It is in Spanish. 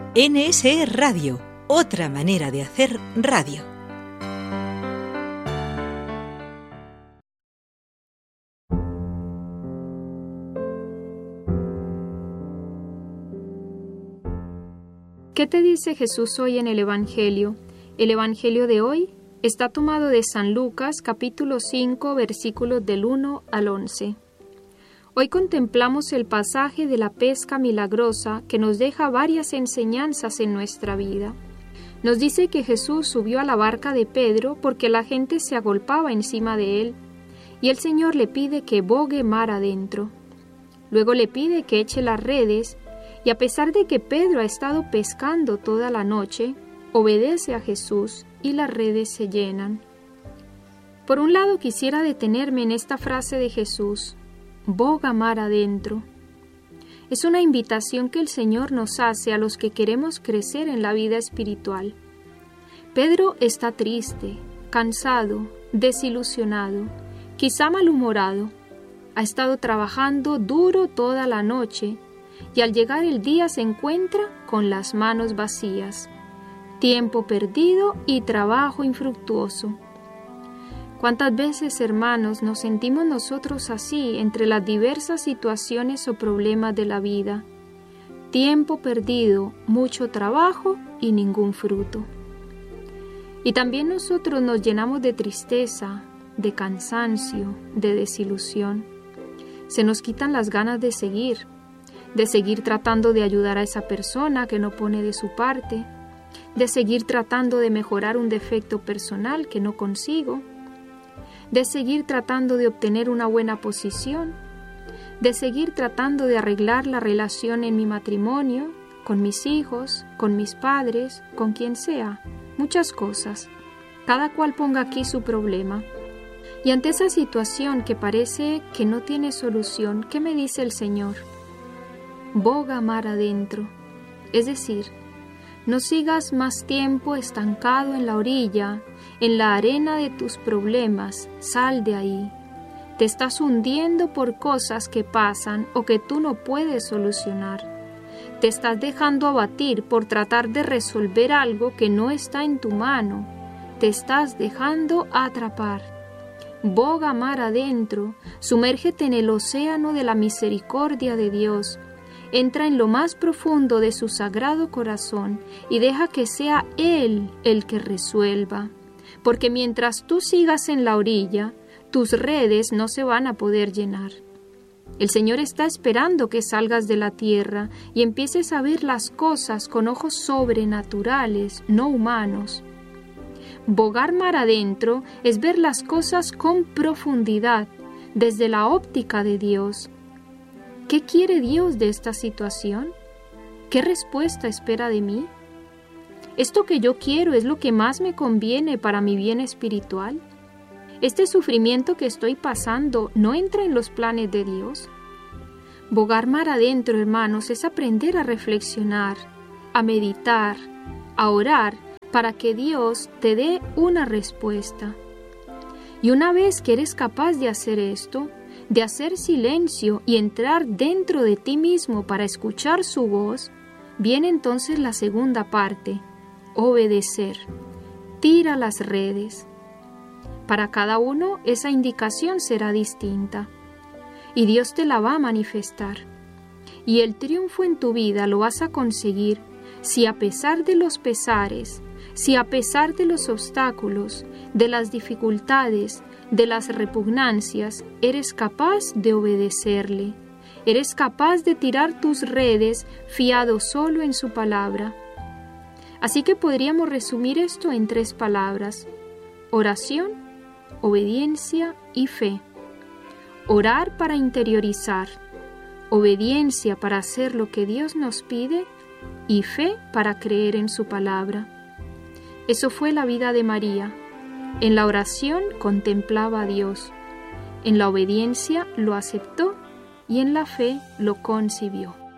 NSE Radio, otra manera de hacer radio. ¿Qué te dice Jesús hoy en el Evangelio? El Evangelio de hoy está tomado de San Lucas, capítulo 5, versículos del 1 al 11. Hoy contemplamos el pasaje de la pesca milagrosa que nos deja varias enseñanzas en nuestra vida. Nos dice que Jesús subió a la barca de Pedro porque la gente se agolpaba encima de él, y el Señor le pide que bogue mar adentro. Luego le pide que eche las redes, y a pesar de que Pedro ha estado pescando toda la noche, obedece a Jesús y las redes se llenan. Por un lado, quisiera detenerme en esta frase de Jesús: boga mar adentro. Es una invitación que el Señor nos hace a los que queremos crecer en la vida espiritual. Pedro está triste, cansado, desilusionado, quizá malhumorado. Ha estado trabajando duro toda la noche y al llegar el día se encuentra con las manos vacías. Tiempo perdido y trabajo infructuoso. ¿Cuántas veces, hermanos, nos sentimos nosotros así entre las diversas situaciones o problemas de la vida? Tiempo perdido, mucho trabajo y ningún fruto. Y también nosotros nos llenamos de tristeza, de cansancio, de desilusión. Se nos quitan las ganas de seguir tratando de ayudar a esa persona que no pone de su parte, de seguir tratando de mejorar un defecto personal que no consigo, de seguir tratando de obtener una buena posición, de seguir tratando de arreglar la relación en mi matrimonio, con mis hijos, con mis padres, con quien sea, muchas cosas. Cada cual ponga aquí su problema. Y ante esa situación que parece que no tiene solución, ¿qué me dice el Señor? Boga mar adentro, es decir, no sigas más tiempo estancado en la orilla, en la arena de tus problemas, sal de ahí. Te estás hundiendo por cosas que pasan o que tú no puedes solucionar. Te estás dejando abatir por tratar de resolver algo que no está en tu mano. Te estás dejando atrapar. Boga mar adentro, sumérgete en el océano de la misericordia de Dios. Entra en lo más profundo de su sagrado corazón y deja que sea Él el que resuelva. Porque mientras tú sigas en la orilla, tus redes no se van a poder llenar. El Señor está esperando que salgas de la tierra y empieces a ver las cosas con ojos sobrenaturales, no humanos. Bogar mar adentro es ver las cosas con profundidad, desde la óptica de Dios. ¿Qué quiere Dios de esta situación? ¿Qué respuesta espera de mí? ¿Esto que yo quiero es lo que más me conviene para mi bien espiritual? ¿Este sufrimiento que estoy pasando no entra en los planes de Dios? Bogar mar adentro, hermanos, es aprender a reflexionar, a meditar, a orar para que Dios te dé una respuesta. Y una vez que eres capaz de hacer esto, de hacer silencio y entrar dentro de ti mismo para escuchar su voz, viene entonces la segunda parte, obedecer. Tira las redes. Para cada uno esa indicación será distinta y Dios te la va a manifestar. Y el triunfo en tu vida lo vas a conseguir si a pesar de los pesares, si a pesar de los obstáculos, de las dificultades, de las repugnancias, eres capaz de obedecerle. Eres capaz de tirar tus redes fiado solo en su palabra. Así que podríamos resumir esto en 3 palabras: oración, obediencia y fe. Orar para interiorizar, obediencia para hacer lo que Dios nos pide y fe para creer en su palabra. Eso fue la vida de María. En la oración contemplaba a Dios, en la obediencia lo aceptó y en la fe lo concibió.